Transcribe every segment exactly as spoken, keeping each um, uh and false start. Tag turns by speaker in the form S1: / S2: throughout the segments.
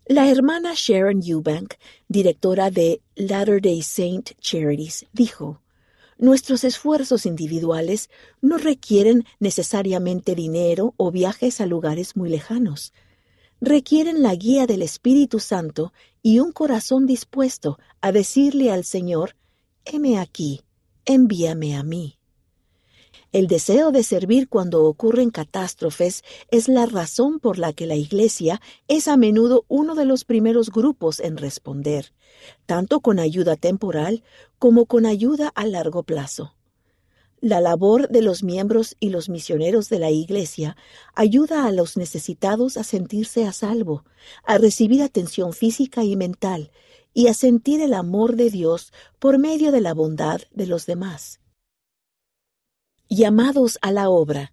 S1: La hermana Sharon Eubank, directora de Latter-day Saint Charities, dijo: «Nuestros esfuerzos individuales no requieren necesariamente dinero o viajes a lugares muy lejanos. Requieren la guía del Espíritu Santo y un corazón dispuesto a decirle al Señor: heme aquí, envíame a mí». El deseo de servir cuando ocurren catástrofes es la razón por la que la Iglesia es a menudo uno de los primeros grupos en responder, tanto con ayuda temporal como con ayuda a largo plazo. La labor de los miembros y los misioneros de la Iglesia ayuda a los necesitados a sentirse a salvo, a recibir atención física y mental, y a sentir el amor de Dios por medio de la bondad de los demás. Llamados a la obra.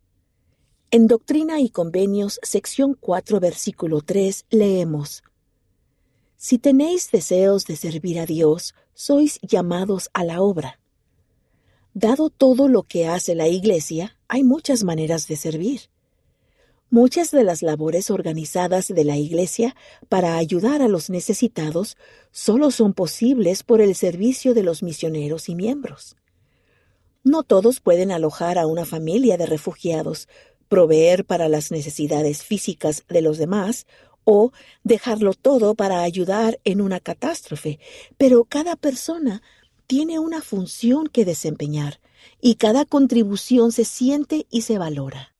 S1: En Doctrina y Convenios, sección cuatro, versículo tres, leemos: «Si tenéis deseos de servir a Dios, sois llamados a la obra». Dado todo lo que hace la Iglesia, hay muchas maneras de servir. Muchas de las labores organizadas de la Iglesia para ayudar a los necesitados solo son posibles por el servicio de los misioneros y miembros. No todos pueden alojar a una familia de refugiados, proveer para las necesidades físicas de los demás o dejarlo todo para ayudar en una catástrofe, pero cada persona tiene una función que desempeñar y cada contribución se siente y se valora.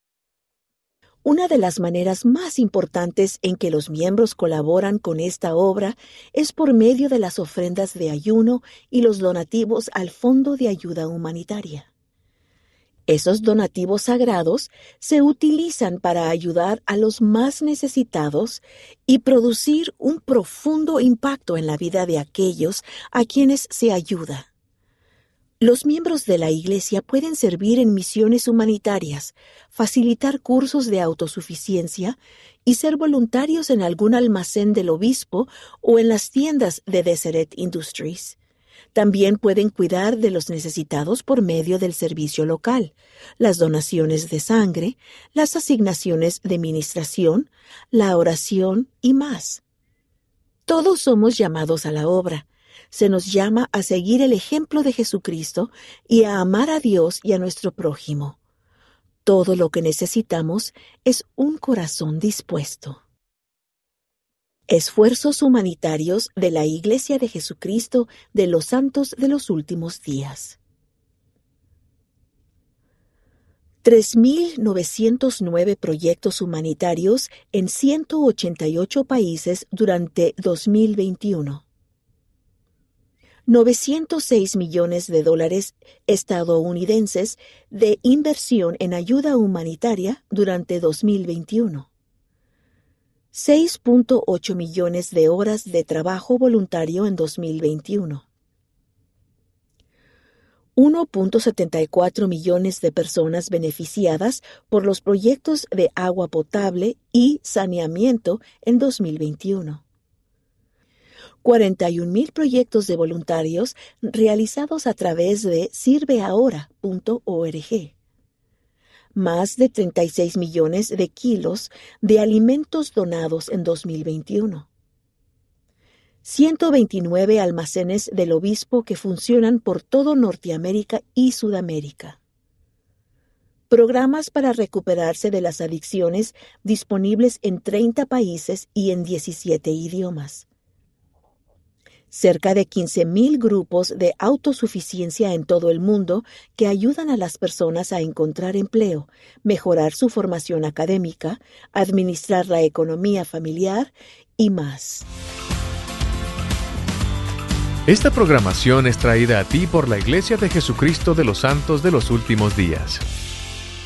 S1: Una de las maneras más importantes en que los miembros colaboran con esta obra es por medio de las ofrendas de ayuno y los donativos al Fondo de Ayuda Humanitaria. Esos donativos sagrados se utilizan para ayudar a los más necesitados y producir un profundo impacto en la vida de aquellos a quienes se ayuda. Los miembros de la Iglesia pueden servir en misiones humanitarias, facilitar cursos de autosuficiencia y ser voluntarios en algún almacén del obispo o en las tiendas de Deseret Industries. También pueden cuidar de los necesitados por medio del servicio local, las donaciones de sangre, las asignaciones de ministración, la oración y más. Todos somos llamados a la obra. Se nos llama a seguir el ejemplo de Jesucristo y a amar a Dios y a nuestro prójimo. Todo lo que necesitamos es un corazón dispuesto. Esfuerzos humanitarios de la Iglesia de Jesucristo de los Santos de los Últimos Días. tres mil novecientos nueve proyectos humanitarios en ciento ochenta y ocho países durante dos mil veintiuno. novecientos seis millones de dólares estadounidenses de inversión en ayuda humanitaria durante dos mil veintiuno. seis punto ocho millones de horas de trabajo voluntario en dos mil veintiuno. uno punto setenta y cuatro millones de personas beneficiadas por los proyectos de agua potable y saneamiento en dos mil veintiuno. cuarenta y un mil proyectos de voluntarios realizados a través de sirve ahora punto org. Más de treinta y seis millones de kilos de alimentos donados en dos mil veintiuno. ciento veintinueve almacenes del obispo que funcionan por todo Norteamérica y Sudamérica. Programas para recuperarse de las adicciones disponibles en treinta países y en diecisiete idiomas. Cerca de quince mil grupos de autosuficiencia en todo el mundo que ayudan a las personas a encontrar empleo, mejorar su formación académica, administrar la economía familiar y más.
S2: Esta programación es traída a ti por la Iglesia de Jesucristo de los Santos de los Últimos Días.